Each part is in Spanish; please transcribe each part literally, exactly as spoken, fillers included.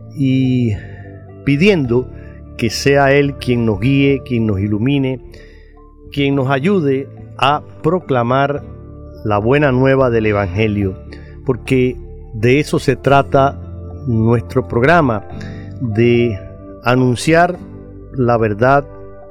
y pidiendo que sea Él quien nos guíe, quien nos ilumine, quien nos ayude a proclamar la buena nueva del Evangelio, porque de eso se trata nuestro programa, de anunciar la verdad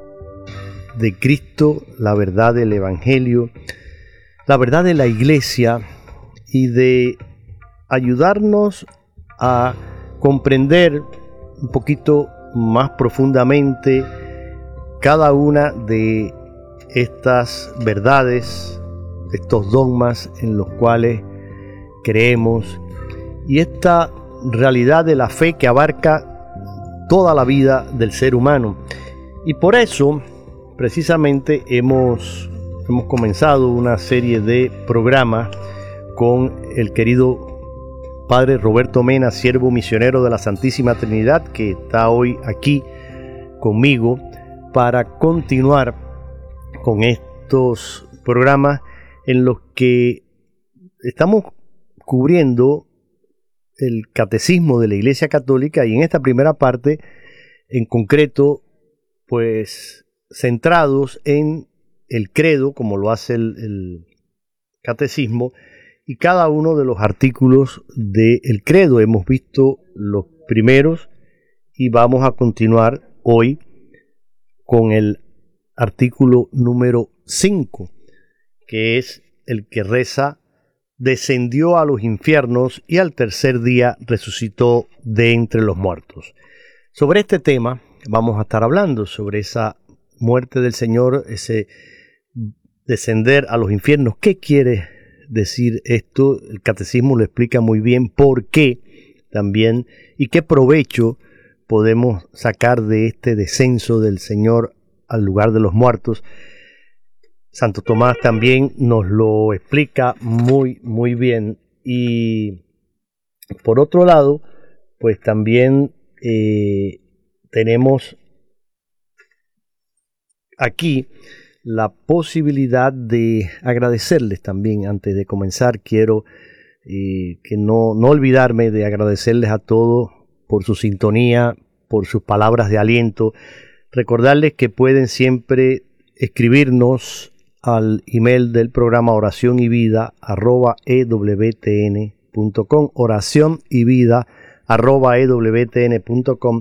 de Cristo, la verdad del Evangelio, la verdad de la Iglesia, y de ayudarnos a comprender un poquito más profundamente cada una de estas verdades, estos dogmas en los cuales creemos, y esta realidad de la fe que abarca toda la vida del ser humano. Y por eso, precisamente, hemos, hemos comenzado una serie de programas con el querido Padre Roberto Mena, siervo misionero de la Santísima Trinidad, que está hoy aquí conmigo para continuar con estos programas en los que estamos cubriendo el catecismo de la Iglesia Católica, y en esta primera parte en concreto pues centrados en el credo, como lo hace el, el catecismo, y cada uno de los artículos del credo. Hemos visto los primeros y vamos a continuar hoy con el artículo número cinco, que es el que reza: descendió a los infiernos y al tercer día resucitó de entre los muertos. Sobre este tema vamos a estar hablando, sobre esa muerte del Señor, ese descender a los infiernos. ¿Qué quiere decir esto? El catecismo lo explica muy bien, por qué también, y qué provecho podemos sacar de este descenso del Señor al lugar de los muertos. Santo Tomás también nos lo explica muy, muy bien. Y por otro lado, pues también eh, tenemos aquí la posibilidad de agradecerles también. Antes de comenzar, quiero eh, que no, no olvidarme de agradecerles a todos por su sintonía, por sus palabras de aliento. Recordarles que pueden siempre escribirnos al email del programa oración y vida arroba e w t n punto com, oración y vida arroba e w t n punto com,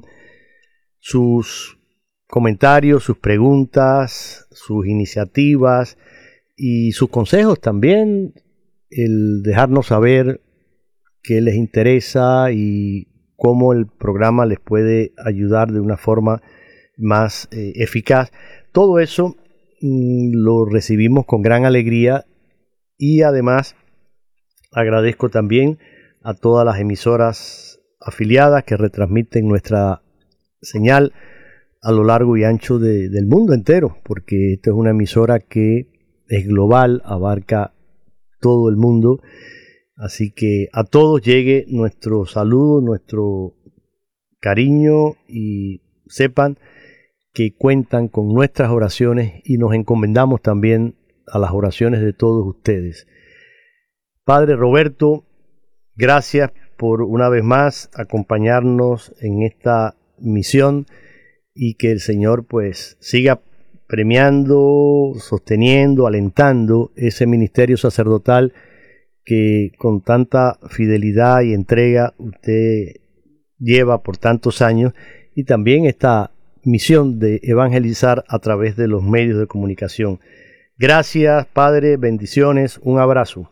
sus comentarios, sus preguntas, sus iniciativas y sus consejos también, el dejarnos saber qué les interesa y cómo el programa les puede ayudar de una forma más eh, eficaz. Todo eso mm, lo recibimos con gran alegría, y además agradezco también a todas las emisoras afiliadas que retransmiten nuestra señal a lo largo y ancho de, del mundo entero, porque esta es una emisora que es global, abarca todo el mundo. Así que a todos llegue nuestro saludo, nuestro cariño, y sepan que cuentan con nuestras oraciones y nos encomendamos también a las oraciones de todos ustedes. Padre Roberto, gracias por una vez más acompañarnos en esta misión, y que el Señor pues siga premiando, sosteniendo, alentando ese ministerio sacerdotal que con tanta fidelidad y entrega usted lleva por tantos años, y también esta misión de evangelizar a través de los medios de comunicación. Gracias, Padre, bendiciones, un abrazo.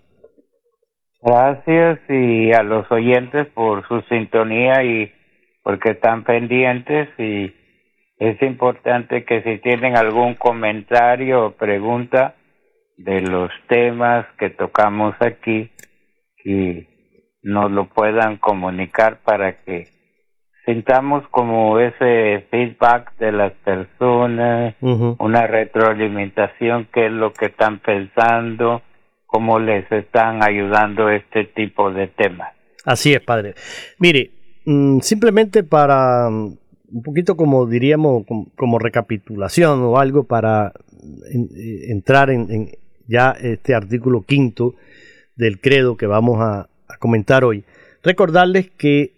Gracias, y a los oyentes por su sintonía y porque están pendientes. Y es importante que si tienen algún comentario o pregunta de los temas que tocamos aquí, y nos lo puedan comunicar para que sintamos como ese feedback de las personas, uh-huh. una retroalimentación, qué es lo que están pensando, cómo les están ayudando este tipo de temas. Así es, Padre. Mire, mmm, simplemente para um, un poquito, como diríamos, como, como recapitulación o algo para en, entrar en, en ya este artículo quinto del credo que vamos a, a comentar hoy. Recordarles que